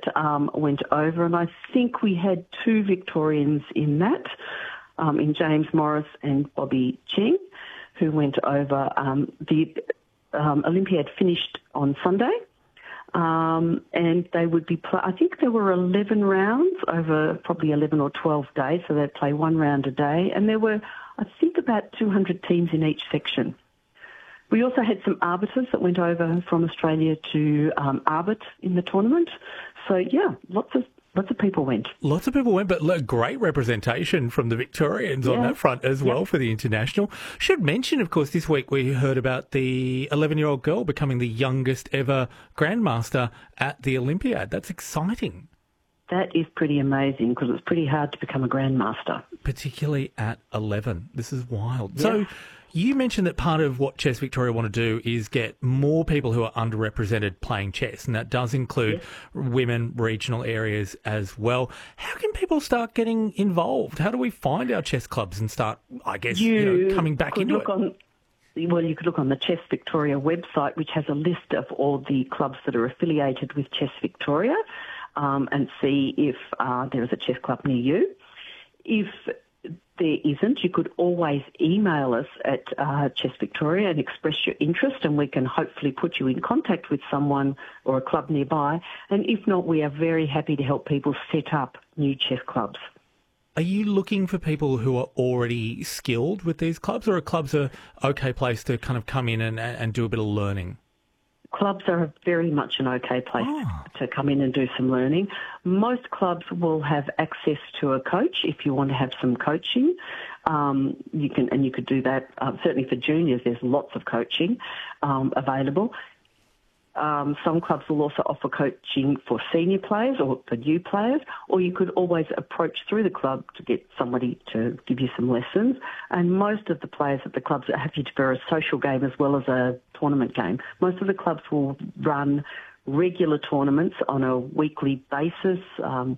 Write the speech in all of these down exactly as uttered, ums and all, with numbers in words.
um, went over, and I think we had two Victorians in that, um, in James Morris and Bobby Cheng, who went over. Um, the um, Olympiad finished on Sunday, um, and they would be, pl- I think there were eleven rounds over probably eleven or twelve days, so they'd play one round a day, and there were, I think, about two hundred teams in each section. We also had some arbiters that went over from Australia to um, arbit in the tournament. So, yeah, lots of lots of people went. Lots of people went, but look, great representation from the Victorians yeah. on that front as well yeah. for the international. Should mention, of course, this week we heard about the eleven-year-old girl becoming the youngest ever grandmaster at the Olympiad. That's exciting. That is pretty amazing because it's pretty hard to become a grandmaster. Particularly at eleven. This is wild. Yeah. So you mentioned that part of what Chess Victoria want to do is get more people who are underrepresented playing chess, and that does include yes. women, regional areas as well. How can people start getting involved? How do we find our chess clubs and start, I guess, you, you know, coming back into it? On, well, you could look on the Chess Victoria website, which has a list of all the clubs that are affiliated with Chess Victoria, um, and see if uh, there is a chess club near you. If there isn't, you could always email us at uh, Chess Victoria and express your interest, and we can hopefully put you in contact with someone or a club nearby. And if not, we are very happy to help people set up new chess clubs. Are you looking for people who are already skilled with these clubs, or are clubs a okay place to kind of come in and, and do a bit of learning? Clubs are very much an okay place oh. to come in and do some learning. Most clubs will have access to a coach if you want to have some coaching. Um, you can, and you could do that. Uh, certainly for juniors, there's lots of coaching um, available. Um, some clubs will also offer coaching for senior players or for new players, or you could always approach through the club to get somebody to give you some lessons. And most of the players at the clubs are happy for a social game as well as a tournament game. Most of the clubs will run regular tournaments on a weekly basis um,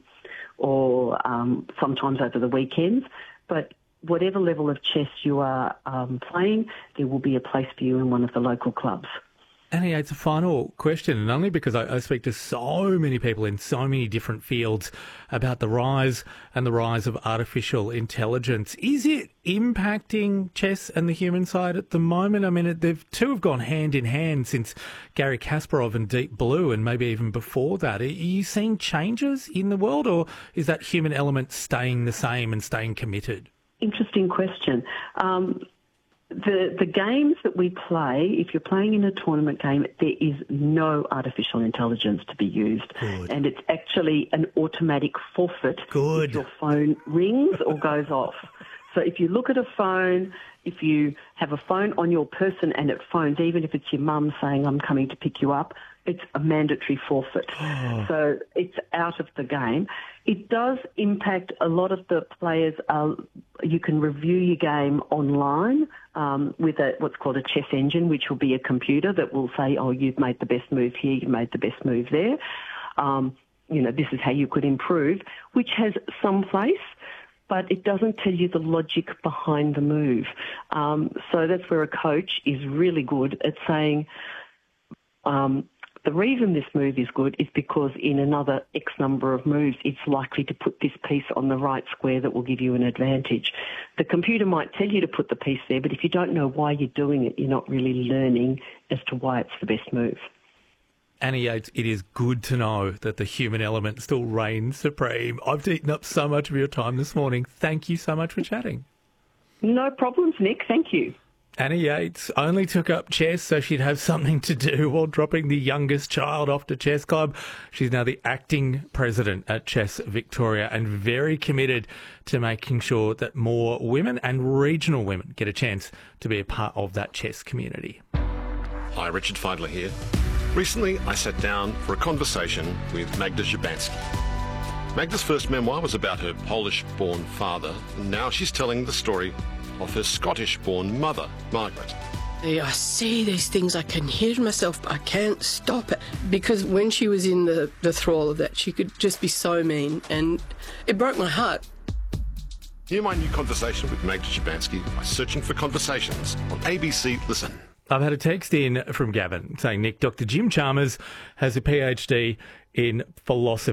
or um, sometimes over the weekends. But whatever level of chess you are um, playing, there will be a place for you in one of the local clubs. Annie, it's a final question, and only because I, I speak to so many people in so many different fields about the rise and the rise of artificial intelligence. Is it impacting chess and the human side at the moment? I mean, the two have gone hand in hand since Garry Kasparov and Deep Blue, and maybe even before that. Are you seeing changes in the world, or is that human element staying the same and staying committed? Interesting question. Um, The the games that we play, if you're playing in a tournament game, there is no artificial intelligence to be used. Good. And it's actually an automatic forfeit Good. if your phone rings or goes off. So if you look at a phone, if you have a phone on your person and it phones, even if it's your mum saying, I'm coming to pick you up, it's a mandatory forfeit. Oh. So it's out of the game. It does impact a lot of the players. Uh, you can review your game online um, with a, what's called a chess engine, which will be a computer that will say, oh, you've made the best move here, you've made the best move there. Um, you know, this is how you could improve, which has some place, but it doesn't tell you the logic behind the move. Um, so that's where a coach is really good at saying, um, the reason this move is good is because in another X number of moves, it's likely to put this piece on the right square that will give you an advantage. The computer might tell you to put the piece there, but if you don't know why you're doing it, you're not really learning as to why it's the best move. Annie Yates, it is good to know that the human element still reigns supreme. I've eaten up so much of your time this morning. Thank you so much for chatting. No problems, Nick. Thank you. Annie Yates only took up chess so she'd have something to do while dropping the youngest child off to chess club. She's now the acting president at Chess Victoria and very committed to making sure that more women and regional women get a chance to be a part of that chess community. Hi, Richard Feidler here. Recently, I sat down for a conversation with Magda Szubanski. Magda's first memoir was about her Polish-born father, and now she's telling the story of her Scottish-born mother, Margaret. I say these things, I can hear myself, but I can't stop it. Because when she was in the, the thrall of that, she could just be so mean, and it broke my heart. Hear my new conversation with Magda Szubanski by searching for Conversations on A B C Listen. I've had a text in from Gavin saying, Nick, Doctor Jim Chalmers has a PhD in philosophy.